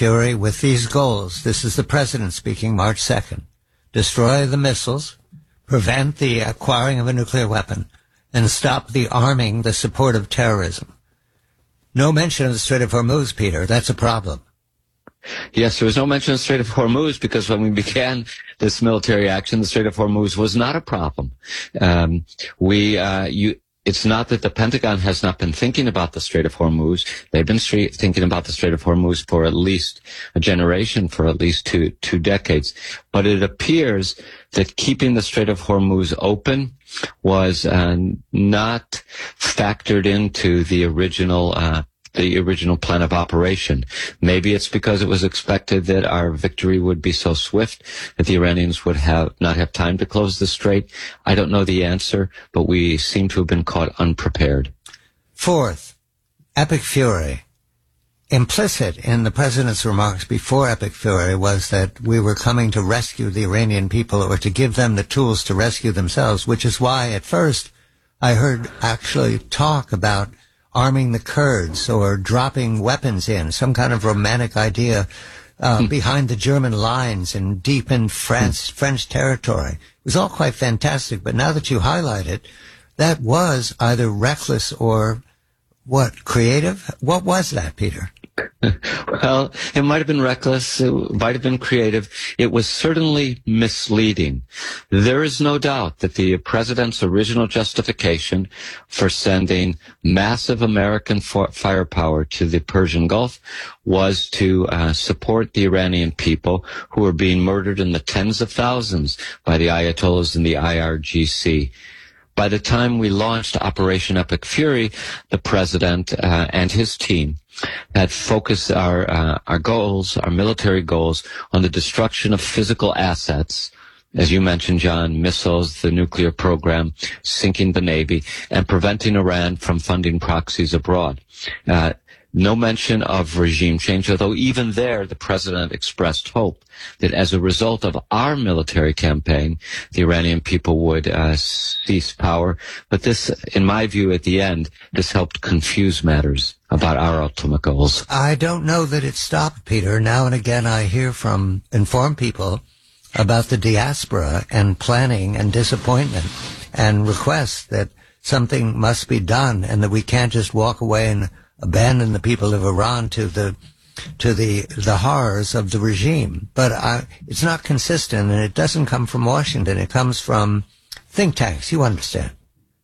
Fury with these goals. This is the president speaking, March 2nd. Destroy the missiles, prevent the acquiring of a nuclear weapon, and stop the arming, the support of terrorism. No mention of the Strait of Hormuz, Peter. That's a problem. Yes, there was no mention of the Strait of Hormuz because when we began this military action, the Strait of Hormuz was not a problem. It's not that the Pentagon has not been thinking about the Strait of Hormuz. They've been thinking about the Strait of Hormuz for at least a generation, for at least two decades. But it appears that keeping the Strait of Hormuz open was not factored into the original plan of operation. Maybe it's because it was expected that our victory would be so swift that the Iranians would not have time to close the strait. I don't know the answer, but we seem to have been caught unprepared. Fourth, Epic Fury. Implicit in the president's remarks before Epic Fury was that we were coming to rescue the Iranian people or to give them the tools to rescue themselves, which is why at first I heard actually talk about arming the Kurds or dropping weapons in, some kind of romantic idea behind the German lines and deep in French territory. It was all quite fantastic, but now that you highlight it, that was either reckless or creative? What was that, Peter? Well, it might have been reckless. It might have been creative. It was certainly misleading. There is no doubt that the president's original justification for sending massive American firepower to the Persian Gulf was to support the Iranian people who were being murdered in the tens of thousands by the Ayatollahs and the IRGC. By the time we launched Operation Epic Fury, the president and his team had focused our goals, our military goals, on the destruction of physical assets, as you mentioned, John, missiles, the nuclear program, sinking the Navy, and preventing Iran from funding proxies abroad. No mention of regime change, although even there the president expressed hope that as a result of our military campaign, the Iranian people would cease power. But this, in my view, at the end, this helped confuse matters about our ultimate goals. I don't know that it stopped, Peter. Now and again I hear from informed people about the diaspora and planning and disappointment and requests that something must be done and that we can't just walk away and abandon the people of Iran to the horrors of the regime. But it's not consistent, and it doesn't come from Washington. It comes from think tanks. You understand?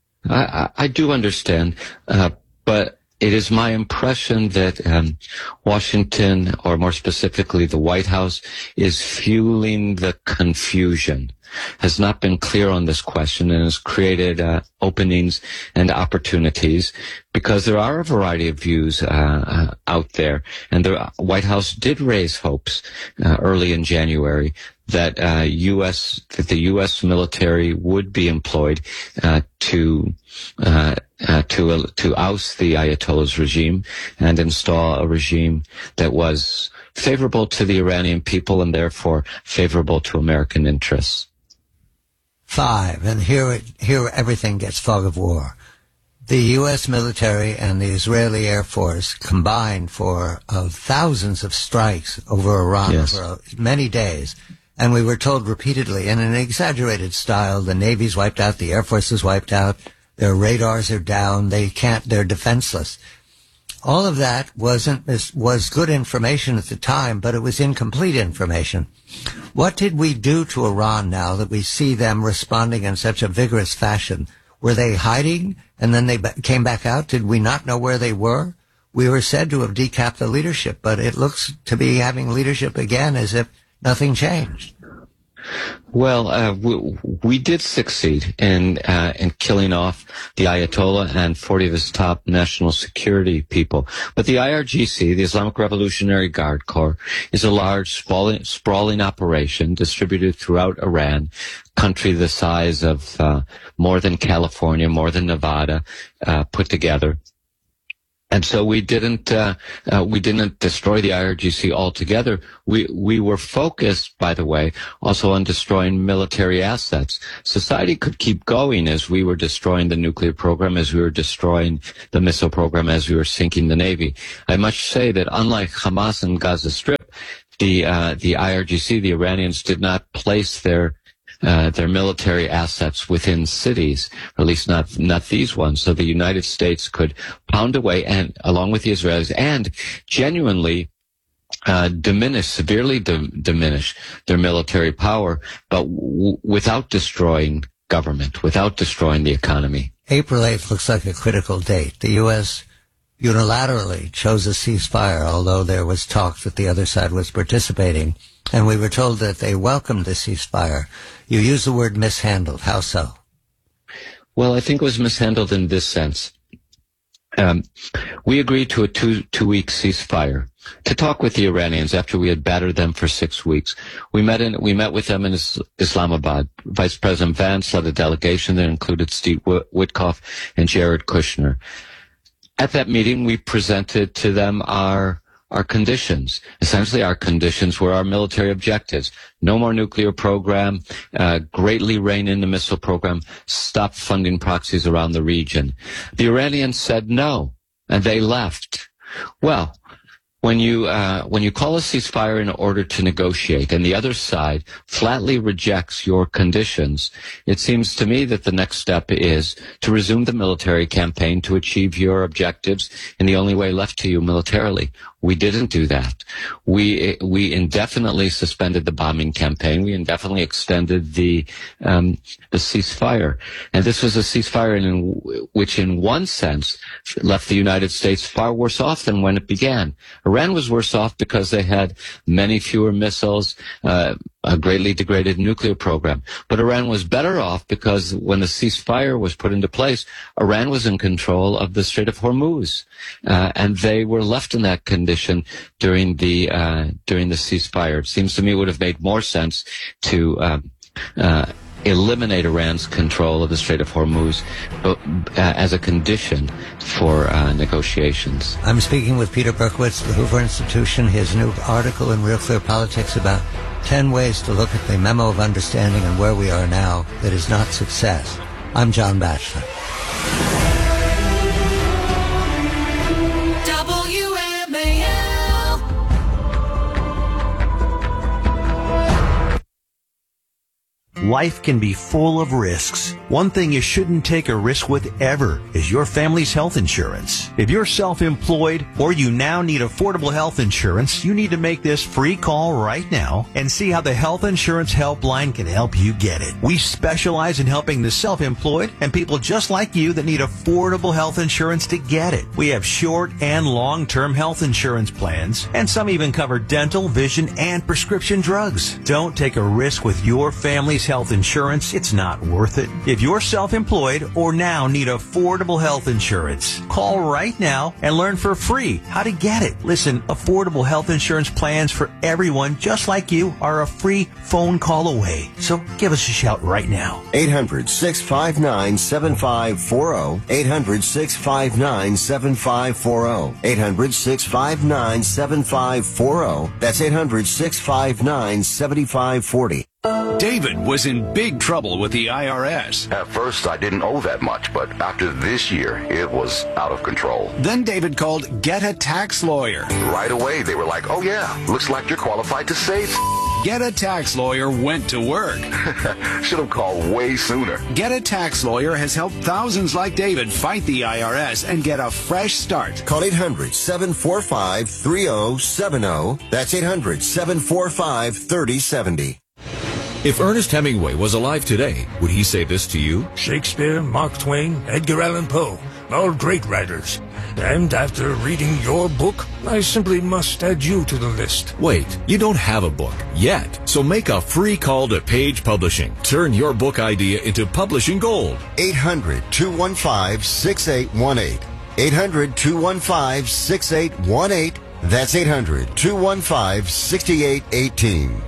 I do understand, but it is my impression that Washington, or more specifically the White House, is fueling the confusion, has not been clear on this question, and has created openings and opportunities, because there are a variety of views out there. And the White House did raise hopes early in January that the U.S. military would be employed to oust the Ayatollah's regime and install a regime that was favorable to the Iranian people and therefore favorable to American interests. 5, and here everything gets fog of war. The U.S. military and the Israeli Air Force combined for thousands of strikes over Iran over many days. And we were told repeatedly, in an exaggerated style, the Navy's wiped out, the Air Force is wiped out, their radars are down, they're defenseless. All of that was good information at the time, but it was incomplete information. What did we do to Iran now that we see them responding in such a vigorous fashion? Were they hiding and then they came back out? Did we not know where they were? We were said to have decapped the leadership, but it looks to be having leadership again as if nothing changed. Well, we did succeed in killing off the Ayatollah and 40 of his top national security people. But the IRGC, the Islamic Revolutionary Guard Corps, is a large, sprawling operation distributed throughout Iran, country the size of more than California, more than Nevada, put together. And so we didn't destroy the IRGC altogether. We were focused, by the way, also on destroying military assets. Society could keep going as we were destroying the nuclear program, as we were destroying the missile program, as we were sinking the Navy. I must say that unlike Hamas and Gaza Strip, the IRGC, the Iranians, did not place their military assets within cities, or at least not these ones. So the United States could pound away, and along with the Israelis, and genuinely severely diminish their military power, but without destroying government, without destroying the economy. April 8th looks like a critical date. The U.S. unilaterally chose a ceasefire, although there was talk that the other side was participating, and we were told that they welcomed the ceasefire. You use the word mishandled. How so? Well, I think it was mishandled in this sense. We agreed to a two-week ceasefire to talk with the Iranians after we had battered them for 6 weeks. We met with them in Islamabad. Vice President Vance led a delegation that included Steve Witkoff and Jared Kushner. At that meeting, we presented to them our conditions. Essentially, our conditions were our military objectives. No more nuclear program, greatly rein in the missile program, stop funding proxies around the region. The Iranians said no, and they left. Well, when you call a ceasefire in order to negotiate, and the other side flatly rejects your conditions, it seems to me that the next step is to resume the military campaign to achieve your objectives in the only way left to you militarily. We didn't do that. We indefinitely suspended the bombing campaign. We indefinitely extended the ceasefire, and this was a ceasefire which, in one sense, left the United States far worse off than when it began. Iran was worse off because they had many fewer missiles, a greatly degraded nuclear program. But Iran was better off because when the ceasefire was put into place, Iran was in control of the Strait of Hormuz, and they were left in that condition during the ceasefire. It seems to me it would have made more sense to eliminate Iran's control of the Strait of Hormuz as a condition for negotiations. I'm speaking with Peter Berkowitz, the Hoover Institution. His new article in Real Clear Politics about 10 ways to look at the memo of understanding and where we are now that is not success. I'm John Batchelor. Life can be full of risks. One thing you shouldn't take a risk with ever is your family's health insurance. If you're self-employed or you now need affordable health insurance, you need to make this free call right now and see how the Health Insurance Helpline can help you get it. We specialize in helping the self-employed and people just like you that need affordable health insurance to get it. We have short and long-term health insurance plans, and some even cover dental, vision, and prescription drugs. Don't take a risk with your family's health insurance. It's not worth it. If you're self-employed or now need affordable health insurance, call right now and learn for free how to get it. Listen, affordable health insurance plans for everyone just like you are a free phone call away. So give us a shout right now. 800-659-7540. 800-659-7540. 800-659-7540. That's 800-659-7540. David was in big trouble with the IRS. At first, I didn't owe that much, but after this year, it was out of control. Then David called Get a Tax Lawyer. Right away, they were like, oh yeah, looks like you're qualified to save. Get a Tax Lawyer went to work. Should have called way sooner. Get a Tax Lawyer has helped thousands like David fight the IRS and get a fresh start. Call 800-745-3070. That's 800-745-3070. If Ernest Hemingway was alive today, would he say this to you? Shakespeare, Mark Twain, Edgar Allan Poe, all great writers. And after reading your book, I simply must add you to the list. Wait, you don't have a book yet. So make a free call to Page Publishing. Turn your book idea into publishing gold. 800-215-6818. 800-215-6818. That's 800-215-6818.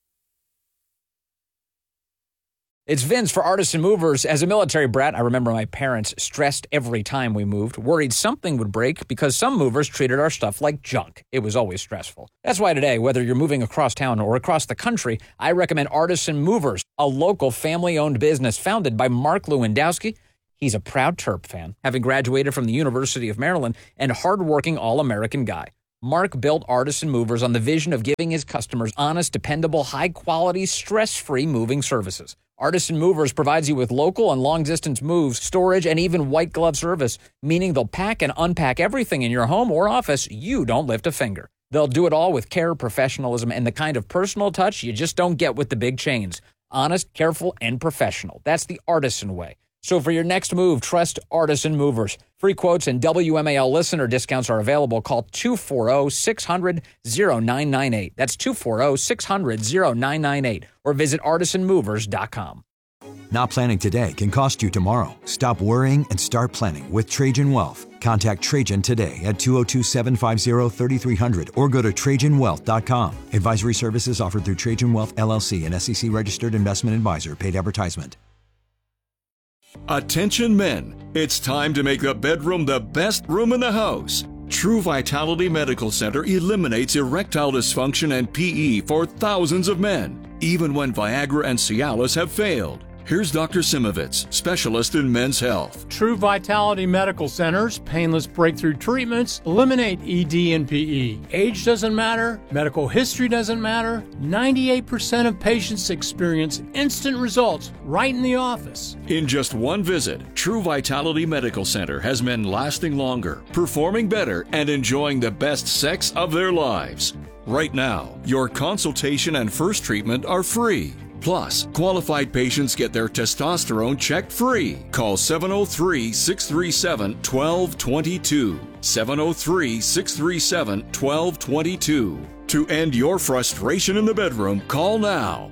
It's Vince for Artisan Movers. As a military brat, I remember my parents stressed every time we moved, worried something would break because some movers treated our stuff like junk. It was always stressful. That's why today, whether you're moving across town or across the country, I recommend Artisan Movers, a local family-owned business founded by Mark Lewandowski. He's a proud Terp fan, having graduated from the University of Maryland and hardworking all-American guy. Mark built Artisan Movers on the vision of giving his customers honest, dependable, high-quality, stress-free moving services. Artisan Movers provides you with local and long-distance moves, storage, and even white glove service, meaning they'll pack and unpack everything in your home or office. You don't lift a finger. They'll do it all with care, professionalism, and the kind of personal touch you just don't get with the big chains. Honest, careful, and professional. That's the Artisan way. So for your next move, trust Artisan Movers. Free quotes and WMAL listener discounts are available. Call 240-600-0998. That's 240-600-0998. Or visit artisanmovers.com. Not planning today can cost you tomorrow. Stop worrying and start planning with Trajan Wealth. Contact Trajan today at 202-750-3300 or go to TrajanWealth.com. Advisory services offered through Trajan Wealth, LLC, an SEC-registered investment advisor. Paid advertisement. Attention men, it's time to make the bedroom the best room in the house. True Vitality Medical Center eliminates erectile dysfunction and PE for thousands of men, even when Viagra and Cialis have failed. Here's Dr. Simovitz, specialist in men's health. True Vitality Medical Center's painless breakthrough treatments eliminate ED and PE. Age doesn't matter, medical history doesn't matter. 98% of patients experience instant results right in the office. In just one visit, True Vitality Medical Center has men lasting longer, performing better, and enjoying the best sex of their lives. Right now, your consultation and first treatment are free. Plus, qualified patients get their testosterone checked free. Call 703-637-1222. 703-637-1222. To end your frustration in the bedroom, call now.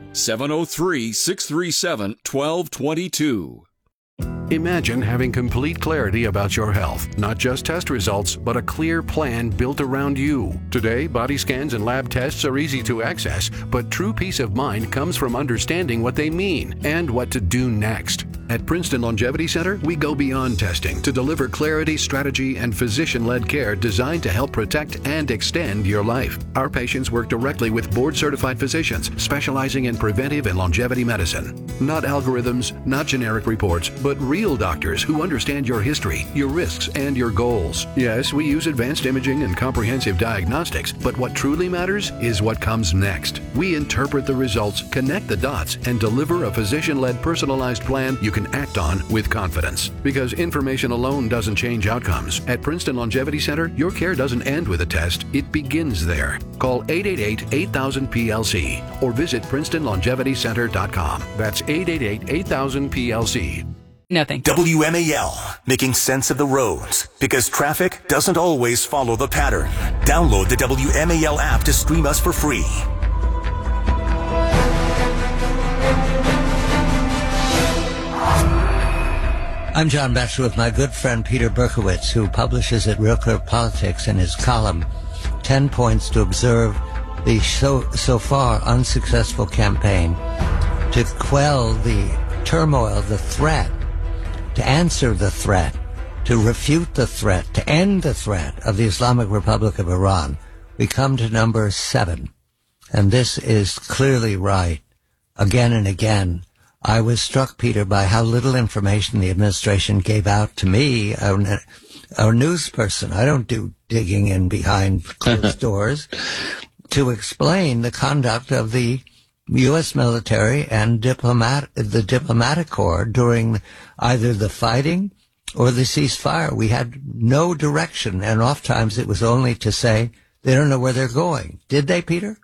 703-637-1222. Imagine having complete clarity about your health, not just test results, but a clear plan built around you. Today, body scans and lab tests are easy to access, but true peace of mind comes from understanding what they mean and what to do next. At Princeton Longevity Center, we go beyond testing to deliver clarity, strategy, and physician-led care designed to help protect and extend your life. Our patients work directly with board-certified physicians specializing in preventive and longevity medicine. Not algorithms, not generic reports, but real doctors who understand your history, your risks, and your goals. Yes, we use advanced imaging and comprehensive diagnostics, but what truly matters is what comes next. We interpret the results, connect the dots, and deliver a physician-led personalized plan you can act on with confidence. Because information alone doesn't change outcomes. At Princeton Longevity Center, your care doesn't end with a test, it begins there. Call 888-8000-PLC or visit PrincetonLongevityCenter.com. That's 888-8000-PLC. Nothing. WMAL, making sense of the roads, because traffic doesn't always follow the pattern. Download the WMAL app to stream us for free. I'm John Batchelor with my good friend Peter Berkowitz, who publishes at Real Clear Politics in his column 10 Points to Observe the so far unsuccessful campaign to quell the turmoil, the threat, to answer the threat, to refute the threat, to end the threat of the Islamic Republic of Iran. We come to number 7. And this is clearly right. Again and again, I was struck, Peter, by how little information the administration gave out to me, our news person. I don't do digging in behind closed doors to explain the conduct of the U.S. military and the diplomatic corps during either the fighting or the ceasefire. We had no direction, and oftentimes it was only to say they don't know where they're going. Did they, Peter?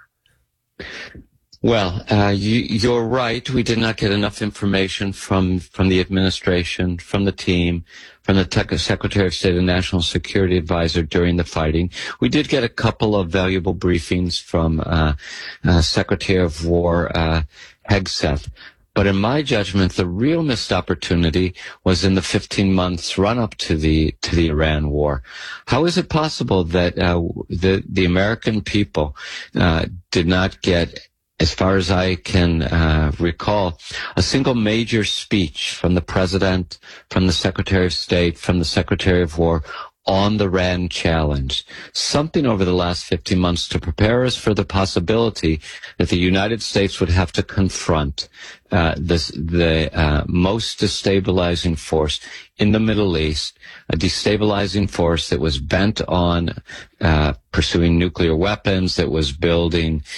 Well, you're right. We did not get enough information from the administration, from the team, from the Secretary of State and National Security Advisor during the fighting. We did get a couple of valuable briefings from Secretary of War Hegseth. But in my judgment, the real missed opportunity was in the 15 months run-up to the Iran war. How is it possible that the American people did not get, as far as I can recall, a single major speech from the President, from the Secretary of State, from the Secretary of War, on the RAND challenge, something over the last 50 months to prepare us for the possibility that the United States would have to confront the most destabilizing force in the Middle East, a destabilizing force that was bent on pursuing nuclear weapons, that was building